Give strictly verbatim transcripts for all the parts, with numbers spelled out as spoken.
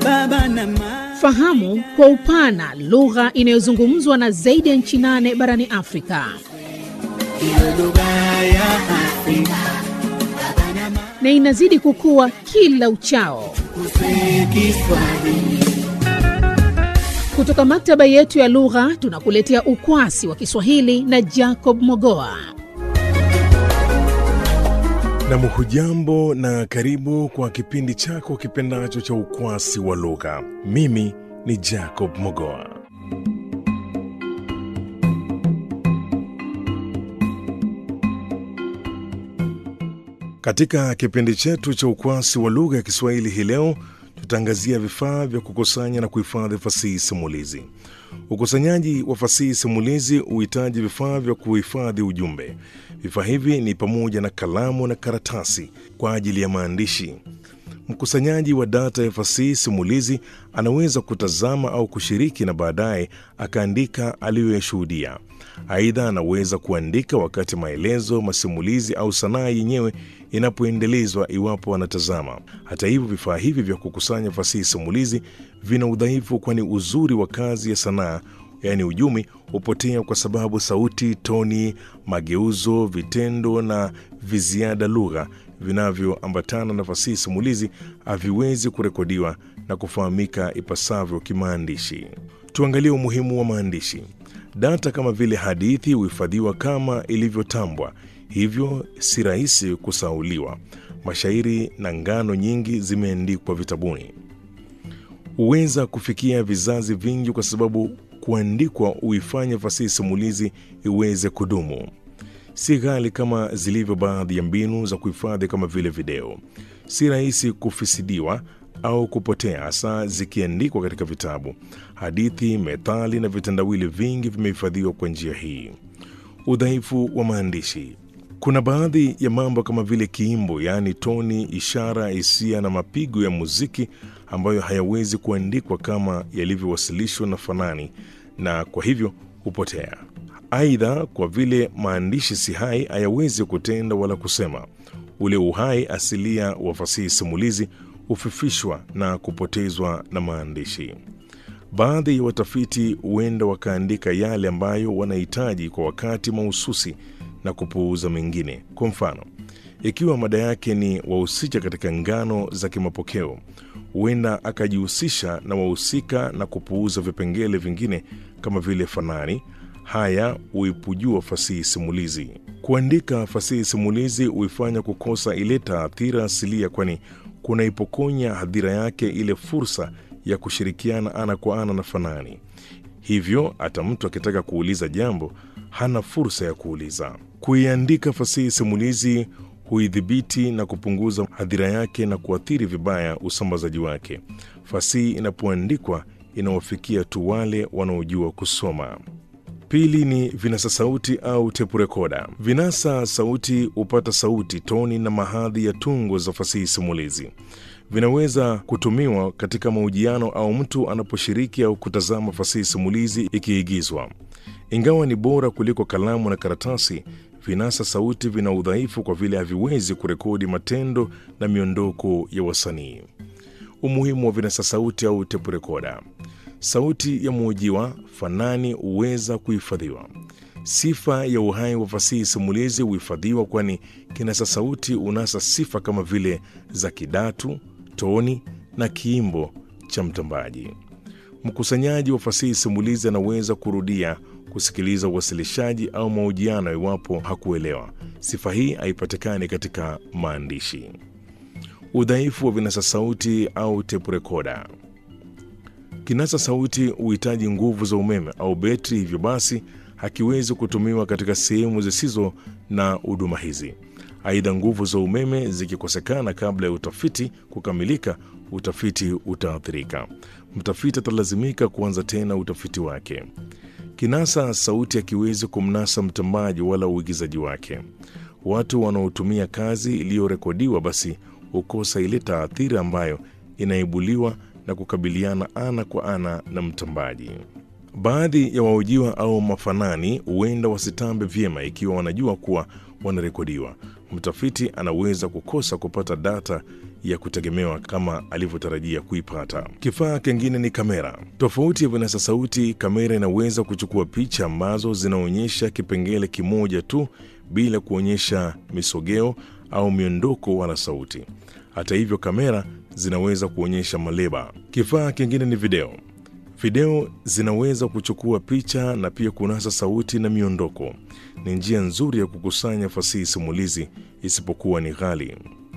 baba na mama. Fahamu kwa upana lugha inayozungumzwa na zaidi ya nchi nane barani Afrika. Iwe lugha ya Afrika, baba na mama. Na inazidi kukua kila uchao. Kusema Kiswahili. Kutoka maktaba yetu ya lugha tunakuletea ukwasi wa Kiswahili na Jacob Mogoa. Na mhujambo na karibu kwa kipindi chako kipendacho cha ukwasi wa lugha. Mimi ni Jacob Mogoa. Katika kipindi chetu cha ukwasi wa lugha ya Kiswahili hii leo, tutaangazia vifaa vya kukusanya na kuhifadhi fasihi simulizi. Ukusanyaji wa fasihi simulizi huhitaji vifaa vya kuhifadhi ujumbe. Vifaa hivi ni pamoja na kalamu na karatasi kwa ajili ya maandishi. Mkusanyaji wa data ya fasihi simulizi anaweza kutazama au kushiriki na baadaye akaandika aliyoyashuhudia. Aidha, anaweza kuandika wakati maelezo, masimulizi au sanaa yenyewe inapoendelezwa iwapo anatazama. Hata hivyo, vifaa hivi vya kukusanya fasihi simulizi vina udhaifu, kwani uzuri wa kazi ya sanaa, yaani ujumi, hupotea kwa sababu sauti, toni, mageuzo, vitendo na viziada lugha vinavyoambatana na fasihi simulizi haviwezi kurekodiwa na kufahamika ipasavyo kimaandishi. Tuangalie umuhimu wa maandishi. Data kama vile hadithi huhifadhiwa kama ilivyotambwa, hivyo si rahisi kusahauliwa. Mashairi na ngano nyingi zimeandikwa vitabuni. Huweza kufikia vizazi vingi kwa sababu kuandikwa huifanya fasihi simulizi iweze kudumu. Si ghali kama zilivyo baadhi ya mbinu za kuhifadhi kama vile video. Si rahisi kufisidiwa au kupotea, hasa zikiandikwa katika vitabu. Hadithi, methali na vitendawili vingi vimehifadhiwa kwa njia hii. Udhaifu wa maandishi. Kuna baadhi ya mambo kama vile kiimbo, yaani toni, ishara, hisia na mapigo ya muziki ambayo hayawezi kuandikwa kama yalivyowasilishwa na fanani, na kwa hivyo hupotea. Aidha, kwa vile maandishi si hai, hayawezi kutenda wala kusema. Ule uhai asilia wa fasihi simulizi hufifishwa na kupotezwa na maandishi. Baadhi ya watafiti huenda wakaandika yale ambayo wanahitaji kwa wakati mahususi na kupuuza mengine. Kwa mfano, ikiwa mada yake ni wahusika katika ngano za kimapokeo, huenda akajihusisha na wahusika na kupuuza vipengele vingine kama vile fanani. Haya huipujua fasihi simulizi. Kuandika fasihi simulizi huifanya kukosa ile taathira asilia, kwani kunaipokonya hadhira yake ile fursa ya kushirikiana ana kwa ana na fanani. Hivyo hata mtu akitaka kuuliza jambo hana fursa ya kuuliza. Kuiandika fasihi simulizi huidhibiti na kupunguza hadhira yake na kuathiri vibaya usambazaji wake. Fasihi inapoandikwa inawafikia tu wale wanaojua kusoma. Pili ni vinasa sauti au tape recorder. Vinasa sauti hupata sauti, toni na mahadhi ya tungo za fasihi simulizi. Vinaweza kutumiwa katika mahojiano au mtu anaposhiriki au kutazama fasihi simulizi ikiigizwa. Ingawa ni bora kuliko kalamu na karatasi, vinasa sauti vina udhaifu kwa vile haviwezi kurekodi matendo na miondoko ya wasanii. Umuhimu wa vinasa sauti au tape recorder. Sauti ya mhojiwa, fanani huweza kuhifadhiwa. Sifa ya uhai wa fasihi simulizi huhifadhiwa, kwani kinasa sauti unasa sifa kama vile za kidatu, toni na kiimbo cha mtambaji. Mkusanyaji wa fasihi simulizi anaweza kurudia kusikiliza uwasilishaji au mahojiano iwapo hakuelewa. Sifa hii haipatikani katika maandishi. Udhaifu wa vinasa sauti au tape recorder. Kinasa sauti huhitaji nguvu za umeme au betri, hivyo basi hakiwezi kutumiwa katika sehemu zisizo na huduma hizi. Aidha, nguvu za umeme zikikosekana kabla ya utafiti kukamilika, utafiti utaathirika. Mtafiti atalazimika kuanza tena utafiti wake. Kinasa sauti hakiwezi kumnasa mtambaji wala uigizaji wake. Watu wanaotumia kazi iliyorekodiwa basi hukosa ile taathiri ambayo inaibuliwa na kukabiliana ana kwa ana na mtambaji. Baadhi ya wahojiwa au mafanani huenda wasitambe vyema ikiwa wanajua kuwa wanarekodiwa. Mtafiti anaweza kukosa kupata data ya kutegemewa kama alivyotarajia kuipata. Kifaa kingine ni kamera. Tofauti ya vinasa sauti, kamera inaweza kuchukua picha ambazo zinaonyesha kipengele kimoja tu bila kuonyesha misogeo au miondoko wala sauti. Hata hivyo, kamera zinaweza kuonyesha maleba. Kifaa kingine ni video. Video zinaweza kuchukua picha na pia kunasa sauti na miondoko. Ni njia nzuri ya kukusanya fasihi simulizi, isipokuwa ni ghali.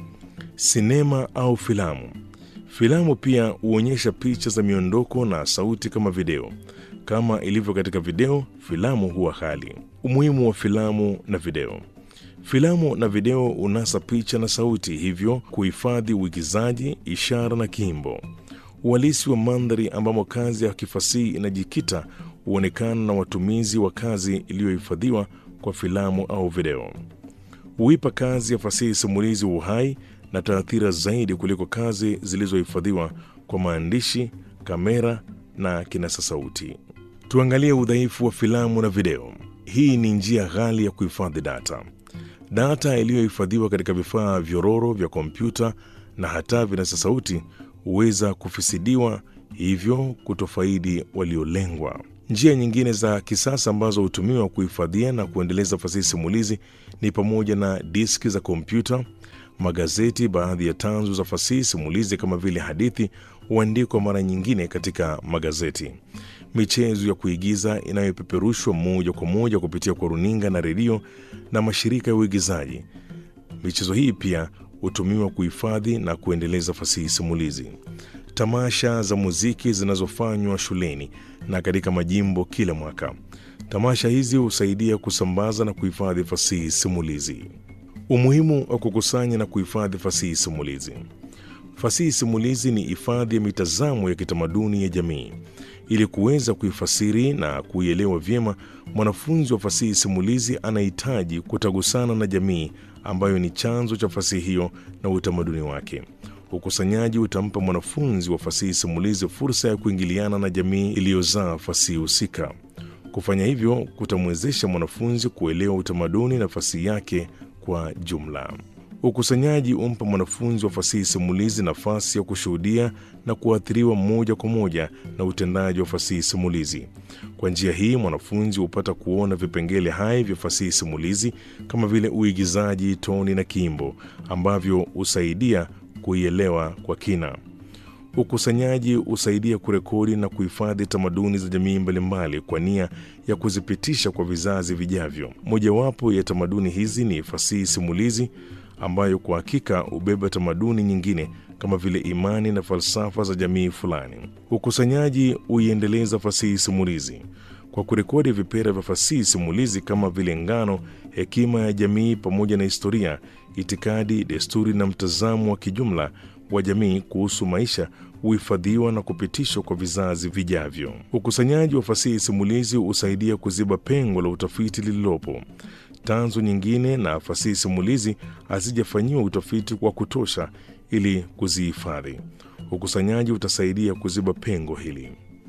Sinema au filamu. Filamu pia huonyesha picha za miondoko na sauti kama video. Kama ilivyo katika video, filamu huwa ghali. Umuhimu wa filamu na video. Filamu na video unasa picha na sauti, hivyo kuhifadhi uigizaji, ishara na kiimbo. Uhalisi wa mandhari ambamo kazi ya kifasihi inajikita huonekana na watumizi wa kazi iliyohifadhiwa kwa filamu au video. Huipa kazi ya fasihi simulizi uhai na taathira zaidi kuliko kazi zilizohifadhiwa kwa maandishi, kamera na kinasa sauti. Tuangalie udhaifu wa filamu na video. Hii ni njia ghali ya kuhifadhi data. Data iliyohifadhiwa katika vifaa vyororo vya kompyuta na hata vinasa sauti huweza kufisidiwa, hivyo kutofaidi waliolengwa. Njia nyingine za kisasa ambazo hutumiwa kuhifadhia na kuendeleza fasihi simulizi ni pamoja na diski za kompyuta, magazeti. Baadhi ya tanzu za fasihi simulizi kama vile hadithi huandikwa mara nyingine katika magazeti. Michezo ya kuigiza inayopeperushwa moja kwa moja kupitia kwa runinga na redio na mashirika ya uigizaji. Michezo hii pia hutumiwa kuhifadhi na kuendeleza fasihi simulizi. Tamasha za muziki zinazofanywa shuleni na katika majimbo kila mwaka. Tamasha hizi husaidia kusambaza na kuhifadhi fasihi simulizi. Umuhimu wa kukusanya na kuhifadhi fasihi simulizi. Fasihi simulizi ni hifadhi ya mitazamo ya kitamaduni ya jamii. Ili kuweza kuifasiri na kuielewa vyema, mwanafunzi wa fasihi simulizi anahitaji kutagusana na jamii ambayo ni chanzo cha fasihi hiyo na utamaduni wake. Ukusanyaji utampa mwanafunzi wa fasihi simulizi fursa ya kuingiliana na jamii iliyozaa fasihi husika. Kufanya hivyo kutamwezesha mwanafunzi kuelewa utamaduni na fasihi yake kwa jumla. Ukusanyaji umpa mwanafunzi wa fasihi simulizi nafasi ya kushuhudia na kuathiriwa moja kwa moja na utendaji wa fasihi simulizi. Kwa njia hii, mwanafunzi hupata kuona vipengele hai vya fasihi simulizi kama vile uigizaji, toni na kiimbo, ambavyo husaidia kuielewa kwa kina. Ukusanyaji husaidia kurekodi na kuhifadhi tamaduni za jamii mbalimbali kwa nia ya kuzipitisha kwa vizazi vijavyo. Mojawapo ya tamaduni hizi ni fasihi simulizi, ambayo kwa hakika hubeba tamaduni nyingine kama vile imani na falsafa za jamii fulani. Ukusanyaji huiendeleza fasihi simulizi kwa kurekodi vipera vya fasihi simulizi kama vile ngano, hekima ya jamii pamoja na historia, itikadi, desturi na mtazamo wa kijumla wa jamii kuhusu maisha huhifadhiwa na kupitishwa kwa vizazi vijavyo. Ukusanyaji wa fasihi simulizi husaidia kuziba pengo la utafiti lililopo. Tanzu nyingine na fasihi simulizi hazijafanyiwa utafiti wa kutosha ili kuzihifadhi. Ukusanyaji utasaidia kuziba pengo hili.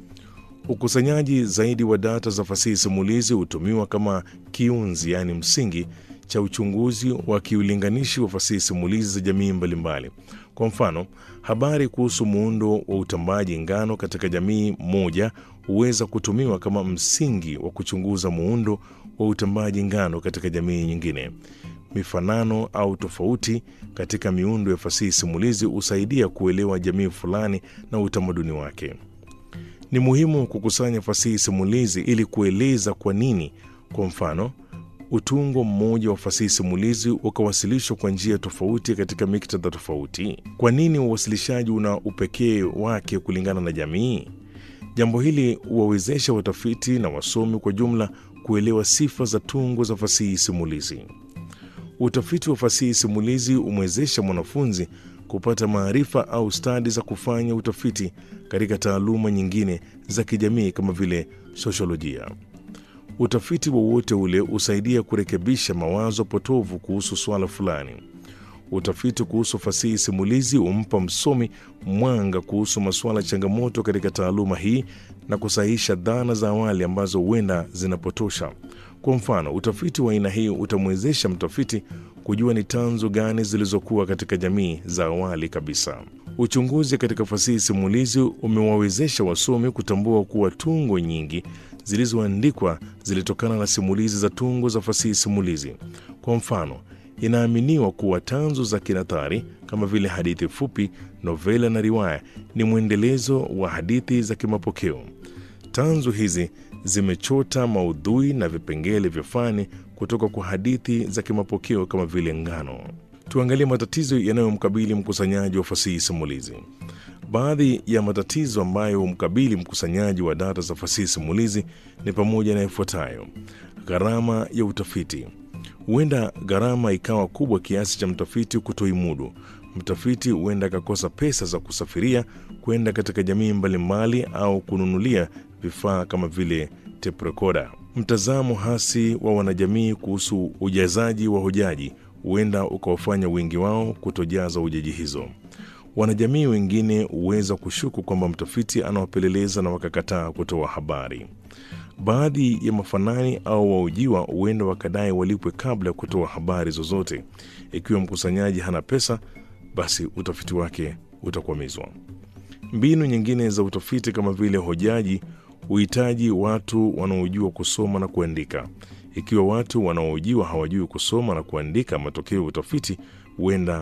Ukusanyaji zaidi wa data za fasihi simulizi hutumiwa kama kiunzi, yaani msingi, cha uchunguzi wa kiulinganishi wa fasihi simulizi za jamii mbalimbali. Kwa mfano, habari kuhusu muundo wa utambaji ngano katika jamii moja huweza kutumiwa kama msingi wa kuchunguza muundo wa utambaji ngano katika jamii nyingine. Mifanano au tofauti katika miundo ya fasihi simulizi husaidia kuelewa jamii fulani na utamaduni wake. Ni muhimu kukusanya fasihi simulizi ili kueleza kwa nini, kwa mfano, utungo mmoja wa fasihi simulizi ukawasilishwa kwa njia tofauti katika miktadha tofauti. Kwa nini uwasilishaji una upekee wake kulingana na jamii? Jambo hili huwawezesha watafiti na wasomi kwa jumla kuelewa sifa za tungo za fasihi simulizi. Utafiti wa fasihi simulizi umwezesha mwanafunzi kupata maarifa au stadi za kufanya utafiti katika taaluma nyingine za kijamii kama vile sosiolojia. Utafiti wowote ule husaidia kurekebisha mawazo potovu kuhusu swala fulani. Utafiti kuhusu fasihi simulizi umpa msomi mwanga kuhusu masuala changamoto katika taaluma hii na kusahihisha dhana za awali ambazo huenda zinapotosha. Kwa mfano, utafiti wa aina hii utamwezesha mtafiti kujua ni tanzu gani zilizokuwa katika jamii za awali kabisa. Uchunguzi katika fasihi simulizi umewawezesha wasomi kutambua kuwa tungo nyingi zilizoandikwa zilitokana na simulizi za tungo za fasihi simulizi. Kwa mfano, inaaminiwa kuwa tanzu za kinathari kama vile hadithi fupi, novela na riwaya ni mwendelezo wa hadithi za kimapokeo. Tanzu hizi zimechota maudhui na vipengele vya fani kutoka kwa hadithi za kimapokeo kama vile ngano. Tuangalie matatizo yanayomkabili mkusanyaji wa fasihi simulizi. Baadhi ya matatizo ambayo humkabili mkusanyaji wa data za fasihi simulizi ni pamoja na ifuatayo: gharama ya utafiti. Huenda gharama ikawa kubwa kiasi cha mtafiti kutoimudu. Mtafiti huenda akakosa pesa za kusafiria kwenda katika jamii mbalimbali au kununulia vifaa kama vile tape recorder. Mtazamo hasi wa wanajamii kuhusu ujazaji wa hojaji huenda ukawafanya wengi wao kutojaza hojaji hizo. Wanajamii wengine huweza kushuku kwamba mtafiti anawapeleleza na wakakataa kutoa habari. Baadhi ya mafanani au waujiwa huenda wakadai walipwe kabla ya kutoa habari zozote. Ikiwa mkusanyaji hana pesa, basi utafiti wake utakwamizwa. Mbinu nyingine za utafiti kama vile hojaji huhitaji watu wanaojua kusoma na kuandika. Ikiwa watu wanaohojiwa hawajui kusoma na kuandika, matokeo ya utafiti huenda